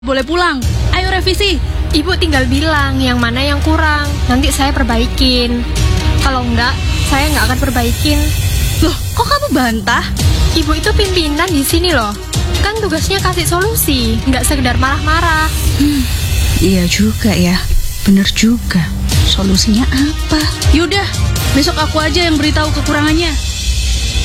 Boleh pulang. Ayo revisi. Ibu tinggal bilang yang mana yang kurang, nanti saya perbaikin. Kalau enggak, saya nggak akan perbaikin. Loh, kok kamu bantah? Ibu itu pimpinan di sini loh. Kan tugasnya kasih solusi, nggak sekedar marah-marah. Iya juga ya, bener juga. Solusinya apa? Yaudah, besok aku aja yang beritahu kekurangannya.